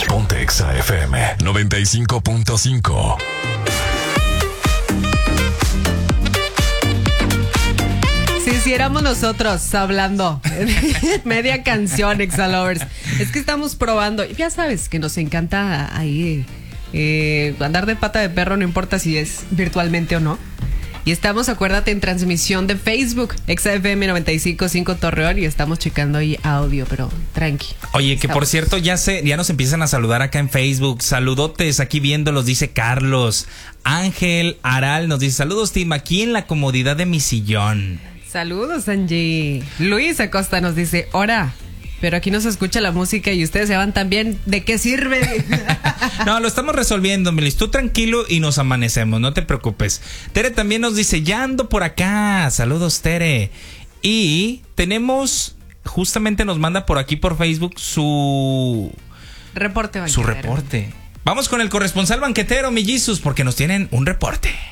Ponte Exa FM 95.5. Si hiciéramos nosotros hablando media canción, Exa Lovers. Es que estamos probando. Ya sabes que nos encanta ahí andar de pata de perro, no importa si es virtualmente o no. Y estamos, acuérdate, en transmisión de Facebook, Exa FM 95.5 Torreón, y estamos checando ahí audio, pero tranqui. Oye, que por cierto, ya nos empiezan a saludar acá en Facebook. Saludotes, aquí viéndolos, dice Carlos. Ángel Aral nos dice, saludos, team, aquí en la comodidad de mi sillón. Saludos, Angie. Luis Acosta nos dice, ¡hora! Pero aquí no se escucha la música y ustedes se van también. ¿De qué sirve? No, lo estamos resolviendo, Milis. Tú tranquilo y nos amanecemos, no te preocupes. Tere también nos dice, ya ando por acá. Saludos, Tere. Y tenemos, justamente nos manda por aquí por Facebook su reporte banquetero. Vamos con el corresponsal banquetero, mi Jesus, porque nos tienen un reporte.